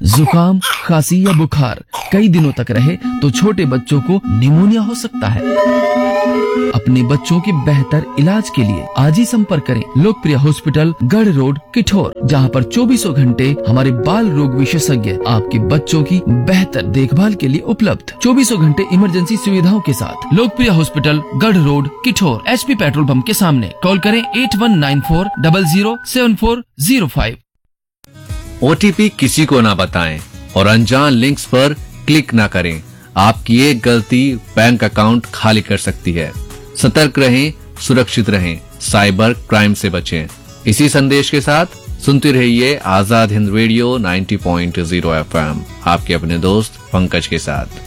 जुकाम, खांसी या बुखार कई दिनों तक रहे तो छोटे बच्चों को निमोनिया हो सकता है। अपने बच्चों के बेहतर इलाज के लिए आज ही संपर्क करें लोकप्रिय हॉस्पिटल, गढ़ रोड, किठौर, जहां पर 24 घंटे हमारे बाल रोग विशेषज्ञ आपके बच्चों की बेहतर देखभाल के लिए उपलब्ध। 24 घंटे इमरजेंसी सुविधाओं के साथ लोकप्रिय हॉस्पिटल, गढ़ road, Kithore, HP petrol pump के सामने। कॉल करें 8194007405। OTP किसी को ना बताएं और अनजान लिंक्स पर क्लिक ना करें। आपकी एक गलती बैंक अकाउंट खाली कर सकती है। सतर्क रहें, सुरक्षित रहें, साइबर क्राइम से बचें। इसी संदेश के साथ सुनते रहिए आजाद हिंद रेडियो 90.0 FM, आपके अपने दोस्त पंकज के साथ।